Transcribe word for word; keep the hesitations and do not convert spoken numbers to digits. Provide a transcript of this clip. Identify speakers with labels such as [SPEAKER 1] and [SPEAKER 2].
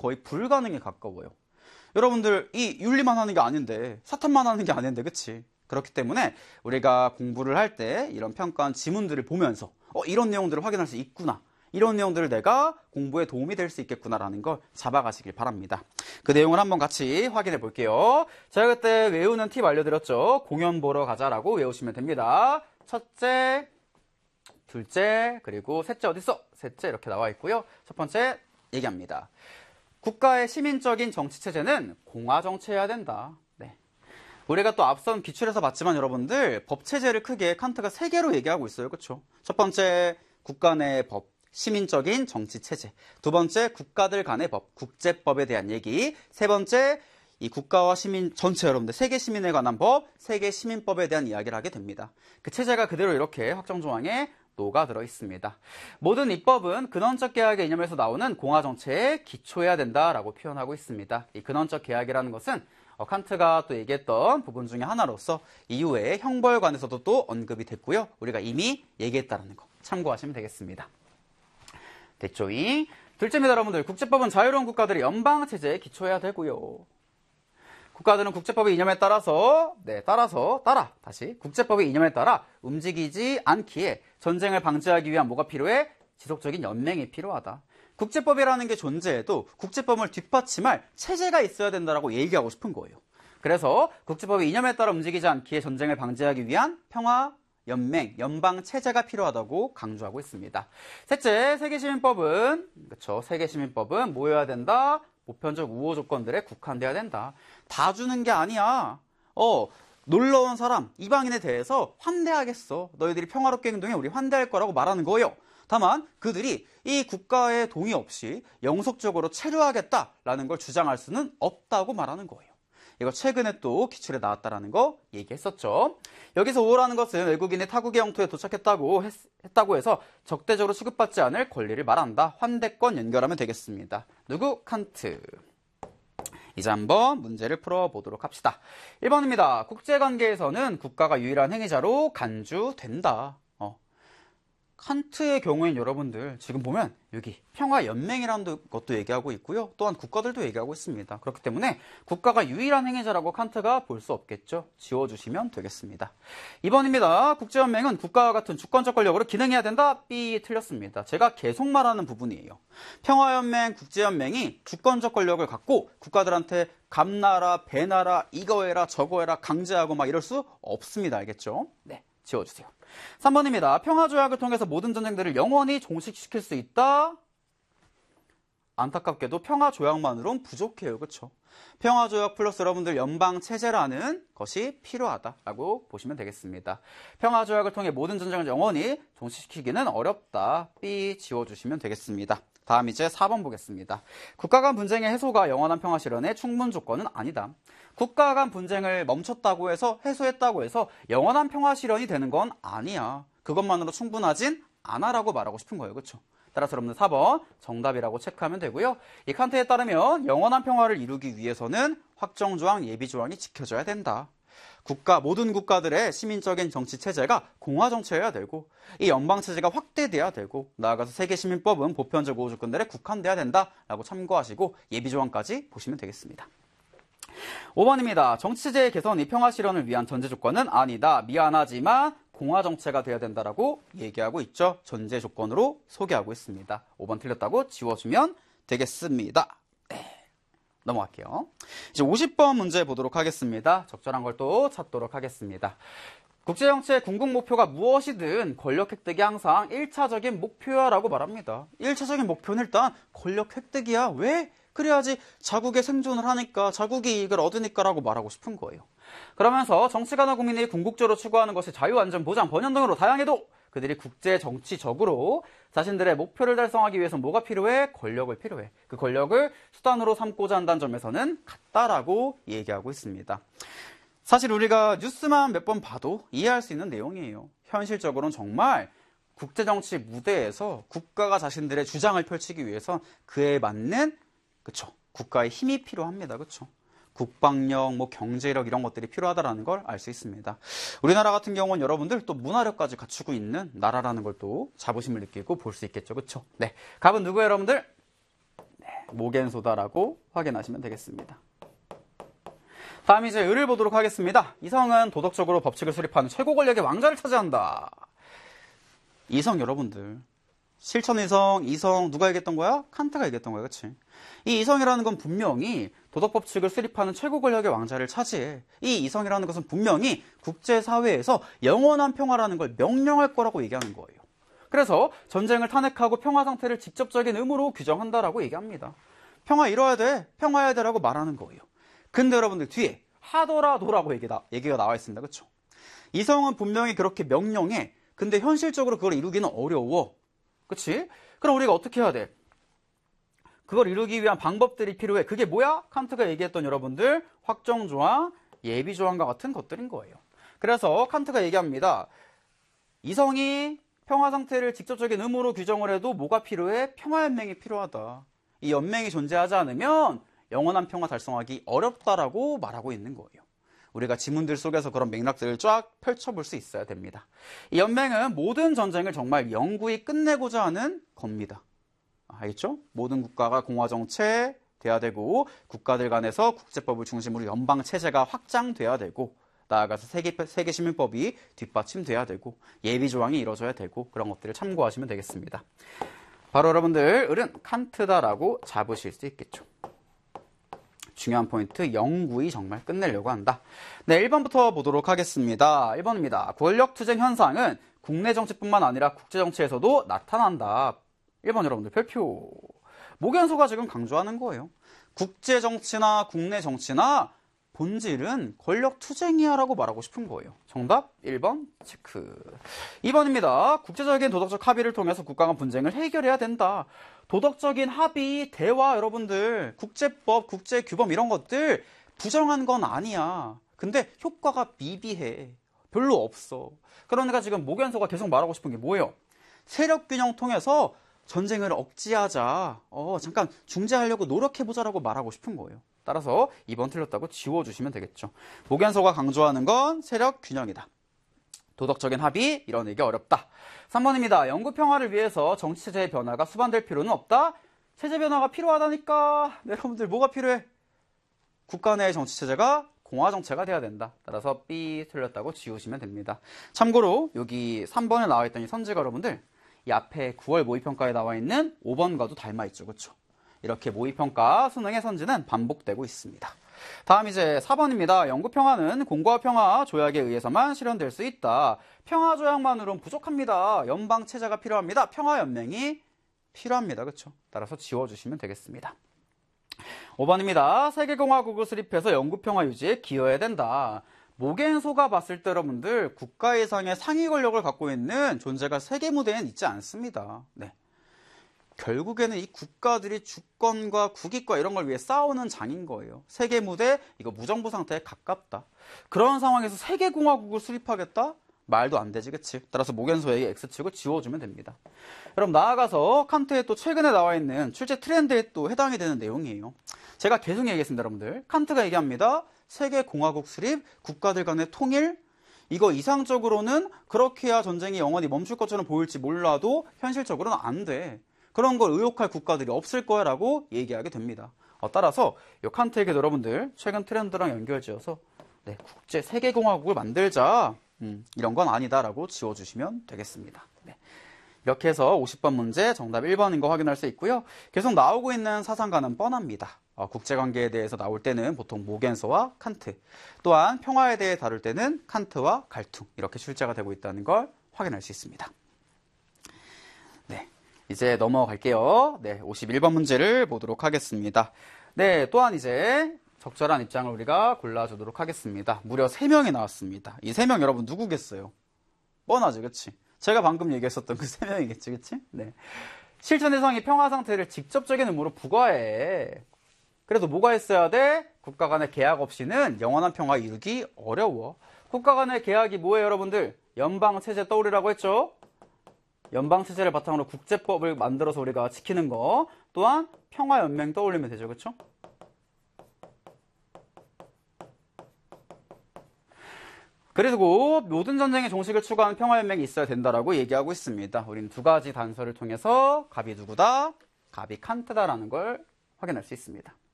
[SPEAKER 1] 거의 불가능에 가까워요. 여러분들 이 윤리만 하는 게 아닌데, 사탐만 하는 게 아닌데, 그치? 그렇기 때문에 우리가 공부를 할 때 이런 평가원 지문들을 보면서 어, 이런 내용들을 확인할 수 있구나, 이런 내용들을 내가 공부에 도움이 될 수 있겠구나라는 걸 잡아가시길 바랍니다. 그 내용을 한번 같이 확인해 볼게요. 제가 그때 외우는 팁 알려드렸죠. 공연 보러 가자라고 외우시면 됩니다. 첫째, 둘째, 그리고 셋째 어딨어? 셋째 이렇게 나와 있고요. 첫 번째 얘기합니다. 국가의 시민적인 정치체제는 공화정치해야 된다. 네. 우리가 또 앞선 기출에서 봤지만 여러분들 법체제를 크게 칸트가 세 개로 얘기하고 있어요. 그렇죠? 첫 번째, 국가 내 법, 시민적인 정치체제. 두 번째, 국가들 간의 법, 국제법에 대한 얘기. 세 번째, 이 국가와 시민 전체 여러분들 세계 시민에 관한 법, 세계 시민법에 대한 이야기를 하게 됩니다. 그 체제가 그대로 이렇게 확정조항에 녹아들어 있습니다. 모든 입법은 근원적 계약의 이념에서 나오는 공화정체에 기초해야 된다라고 표현하고 있습니다. 이 근원적 계약이라는 것은 어, 칸트가 또 얘기했던 부분 중에 하나로서 이후에 형벌관에서도 또 언급이 됐고요. 우리가 이미 얘기했다는 거 참고하시면 되겠습니다. 됐죠잉? 둘째입니다, 여러분들. 국제법은 자유로운 국가들의 연방체제에 기초해야 되고요. 국가들은 국제법의 이념에 따라서, 네, 따라서, 따라, 다시. 국제법의 이념에 따라 움직이지 않기에 전쟁을 방지하기 위한 뭐가 필요해? 지속적인 연맹이 필요하다. 국제법이라는 게 존재해도 국제법을 뒷받침할 체제가 있어야 된다라고 얘기하고 싶은 거예요. 그래서 국제법의 이념에 따라 움직이지 않기에 전쟁을 방지하기 위한 평화, 연맹, 연방 체제가 필요하다고 강조하고 있습니다. 셋째, 세계시민법은, 그쵸, 세계시민법은 뭐여야 된다? 보편적 우호 조건들에 국한돼야 된다. 다 주는 게 아니야. 어, 놀러온 사람, 이방인에 대해서 환대하겠어. 너희들이 평화롭게 행동해 우리 환대할 거라고 말하는 거예요. 다만 그들이 이 국가의 동의 없이 영속적으로 체류하겠다라는 걸 주장할 수는 없다고 말하는 거예요. 이거 최근에 또 기출에 나왔다라는 거 얘기했었죠. 여기서 우호라는 것은 외국인이 타국의 영토에 도착했다고 했, 했다고 해서 적대적으로 취급받지 않을 권리를 말한다. 환대권 연결하면 되겠습니다. 누구? 칸트. 이제 한번 문제를 풀어보도록 합시다. 일 번입니다. 국제관계에서는 국가가 유일한 행위자로 간주된다. 어. 칸트의 경우엔 여러분들 지금 보면 여기 평화연맹이라는 것도 얘기하고 있고요. 또한 국가들도 얘기하고 있습니다. 그렇기 때문에 국가가 유일한 행위자라고 칸트가 볼 수 없겠죠. 지워주시면 되겠습니다. 이 번입니다. 국제연맹은 국가와 같은 주권적 권력으로 기능해야 된다. B 틀렸습니다. 제가 계속 말하는 부분이에요. 평화연맹, 국제연맹이 주권적 권력을 갖고 국가들한테 감나라, 배나라, 이거 해라, 저거 해라, 강제하고 막 이럴 수 없습니다. 알겠죠? 네, 지워주세요. 삼 번입니다. 평화조약을 통해서 모든 전쟁들을 영원히 종식시킬 수 있다. 안타깝게도 평화조약만으로는 부족해요. 그렇죠? 평화조약 플러스 여러분들 연방체제라는 것이 필요하다라고 보시면 되겠습니다. 평화조약을 통해 모든 전쟁을 영원히 종식시키기는 어렵다. B 지워주시면 되겠습니다. 다음 이제 사 번 보겠습니다. 국가 간 분쟁의 해소가 영원한 평화 실현의 충분 조건은 아니다. 국가 간 분쟁을 멈췄다고 해서 해소했다고 해서 영원한 평화 실현이 되는 건 아니야. 그것만으로 충분하진 않아라고 말하고 싶은 거예요. 그렇죠? 따라서 여러분들 사 번 정답이라고 체크하면 되고요. 이 칸트에 따르면 영원한 평화를 이루기 위해서는 확정조항, 예비조항이 지켜져야 된다. 국가, 모든 국가들의 시민적인 정치체제가 공화정치여야 되고 이 연방체제가 확대돼야 되고 나아가서 세계시민법은 보편적 우호 조건들에 국한돼야 된다라고 참고하시고 예비조항까지 보시면 되겠습니다. 오 번입니다. 정치체제의 개선이 평화 실현을 위한 전제 조건은 아니다. 미안하지만 공화정체가 돼야 된다라고 얘기하고 있죠. 전제 조건으로 소개하고 있습니다. 오 번 틀렸다고 지워주면 되겠습니다. 네. 넘어갈게요. 이제 오십 번 문제 보도록 하겠습니다. 적절한 걸 또 찾도록 하겠습니다. 국제정치의 궁극 목표가 무엇이든 권력 획득이 항상 일 차적인 목표야라고 말합니다. 일 차적인 목표는 일단 권력 획득이야. 왜? 그래야지 자국의 생존을 하니까 자국이 이익을 얻으니까라고 말하고 싶은 거예요. 그러면서 정치가나 국민이 궁극적으로 추구하는 것이 자유, 안전, 보장, 번영 등으로 다양해도 그들이 국제 정치적으로 자신들의 목표를 달성하기 위해서 뭐가 필요해? 권력을 필요해. 그 권력을 수단으로 삼고자 한다는 점에서는 같다라고 얘기하고 있습니다. 사실 우리가 뉴스만 몇 번 봐도 이해할 수 있는 내용이에요. 현실적으로는 정말 국제정치 무대에서 국가가 자신들의 주장을 펼치기 위해서 그에 맞는 그쵸 국가의 힘이 필요합니다. 그쵸 국방력, 뭐 경제력 이런 것들이 필요하다라는 걸 알 수 있습니다. 우리나라 같은 경우는 여러분들 또 문화력까지 갖추고 있는 나라라는 걸 또 자부심을 느끼고 볼 수 있겠죠. 그쵸 네, 갑은 누구예요, 여러분들? 네, 모겐소다라고 확인하시면 되겠습니다. 다음 이제 을을 보도록 하겠습니다. 이성은 도덕적으로 법칙을 수립하는 최고 권력의 왕좌를 차지한다. 이성 여러분들, 실천이성, 이성 누가 얘기했던 거야? 칸트가 얘기했던 거야, 그치? 이 이성이라는 건 분명히 도덕법칙을 수립하는 최고 권력의 왕좌를 차지해. 이 이성이라는 것은 분명히 국제사회에서 영원한 평화라는 걸 명령할 거라고 얘기하는 거예요. 그래서 전쟁을 탄핵하고 평화 상태를 직접적인 의무로 규정한다라고 얘기합니다. 평화 이뤄야 돼, 평화해야 돼라고 말하는 거예요. 근데 여러분들 뒤에 하더라도라고 얘기가, 얘기가 나와 있습니다. 그쵸? 이성은 분명히 그렇게 명령해. 근데 현실적으로 그걸 이루기는 어려워. 그치? 그럼 우리가 어떻게 해야 돼? 그걸 이루기 위한 방법들이 필요해. 그게 뭐야? 칸트가 얘기했던 여러분들 확정조항, 예비조항과 같은 것들인 거예요. 그래서 칸트가 얘기합니다. 이성이 평화 상태를 직접적인 의무로 규정을 해도 뭐가 필요해? 평화연맹이 필요하다. 이 연맹이 존재하지 않으면 영원한 평화 달성하기 어렵다라고 말하고 있는 거예요. 우리가 지문들 속에서 그런 맥락들을 쫙 펼쳐볼 수 있어야 됩니다. 이 연맹은 모든 전쟁을 정말 영구히 끝내고자 하는 겁니다. 알겠죠? 모든 국가가 공화정체 돼야 되고 국가들 간에서 국제법을 중심으로 연방체제가 확장돼야 되고 나아가서 세계, 세계시민법이 뒷받침돼야 되고 예비조항이 이루어져야 되고 그런 것들을 참고하시면 되겠습니다. 바로 여러분들 을은 칸트다라고 잡으실 수 있겠죠. 중요한 포인트, 영구히 정말 끝내려고 한다. 네, 일 번부터 보도록 하겠습니다. 일 번입니다. 권력투쟁 현상은 국내 정치뿐만 아니라 국제 정치에서도 나타난다. 일 번 여러분들 별표. 모견소가 지금 강조하는 거예요. 국제 정치나 국내 정치나 본질은 권력투쟁이야 라고 말하고 싶은 거예요. 정답 일 번 체크. 이 번입니다. 국제적인 도덕적 합의를 통해서 국가가 분쟁을 해결해야 된다. 도덕적인 합의, 대화 여러분들, 국제법, 국제규범 이런 것들 부정한 건 아니야. 근데 효과가 미비해. 별로 없어. 그러니까 지금 모견소가 계속 말하고 싶은 게 뭐예요? 세력균형 통해서 전쟁을 억제하자. 어, 잠깐 중재하려고 노력해보자라고 말하고 싶은 거예요. 따라서 이 번 틀렸다고 지워주시면 되겠죠. 모견소가 강조하는 건 세력균형이다. 도덕적인 합의, 이뤄내기 어렵다. 삼 번입니다. 영구 평화를 위해서 정치체제의 변화가 수반될 필요는 없다. 체제 변화가 필요하다니까. 네, 여러분들 뭐가 필요해? 국가 내의 정치체제가 공화정체가 돼야 된다. 따라서 B 틀렸다고 지우시면 됩니다. 참고로 여기 삼 번에 나와 있던 이 선지가 여러분들 이 앞에 구월 모의평가에 나와 있는 오 번과도 닮아있죠. 그렇죠? 이렇게 모의평가, 수능의 선지는 반복되고 있습니다. 다음 이제 사 번입니다. 영구평화는 공고화 평화 조약에 의해서만 실현될 수 있다. 평화 조약만으로는 부족합니다. 연방체제가 필요합니다. 평화연맹이 필요합니다. 그렇죠? 따라서 지워주시면 되겠습니다. 오 번입니다. 세계공화국을 수립해서 영구평화 유지에 기여해야 된다. 모겐소가 봤을 때 여러분들 국가 이상의 상위 권력을 갖고 있는 존재가 세계 무대에는 있지 않습니다. 네. 결국에는 이 국가들이 주권과 국익과 이런 걸 위해 싸우는 장인 거예요. 세계 무대, 이거 무정부 상태에 가깝다. 그런 상황에서 세계공화국을 수립하겠다? 말도 안 되지, 그치? 따라서 모견소에게 X축을 지워주면 됩니다. 그럼 나아가서 칸트의 또 최근에 나와 있는 출제 트렌드에 또 해당이 되는 내용이에요. 제가 계속 얘기했습니다, 여러분들. 칸트가 얘기합니다. 세계공화국 수립, 국가들 간의 통일, 이거 이상적으로는 그렇게 해야 전쟁이 영원히 멈출 것처럼 보일지 몰라도 현실적으로는 안 돼. 그런 걸 의혹할 국가들이 없을 거야 라고 얘기하게 됩니다. 어, 따라서 이 칸트에게 여러분들 최근 트렌드랑 연결지어서 네, 국제 세계공화국을 만들자. 음, 이런 건 아니다 라고 지워주시면 되겠습니다. 네. 이렇게 해서 오십 번 문제 정답 일 번인 거 확인할 수 있고요. 계속 나오고 있는 사상가는 뻔합니다. 어, 국제관계에 대해서 나올 때는 보통 모겐소와 칸트, 또한 평화에 대해 다룰 때는 칸트와 갈퉁 이렇게 출제가 되고 있다는 걸 확인할 수 있습니다. 네, 이제 넘어갈게요. 네, 오십일 번 문제를 보도록 하겠습니다. 네, 또한 이제 적절한 입장을 우리가 골라주도록 하겠습니다. 무려 세 명이 나왔습니다. 이 세 명 여러분 누구겠어요? 뻔하지, 그치? 제가 방금 얘기했었던 그 세 명이겠지, 그치? 네. 실천해성이 평화 상태를 직접적인 의무로 부과해. 그래도 뭐가 있어야 돼? 국가 간의 계약 없이는 영원한 평화 이루기 어려워. 국가 간의 계약이 뭐예요, 여러분들? 연방체제 떠올리라고 했죠? 연방체제를 바탕으로 국제법을 만들어서 우리가 지키는 거. 또한 평화연맹 떠올리면 되죠, 그쵸? 그리고 모든 전쟁의 종식을 추구하는 평화연맹이 있어야 된다라고 얘기하고 있습니다. 우리는 두 가지 단서를 통해서 갑이 누구다? 갑이 칸트다라는 걸 확인할 수 있습니다.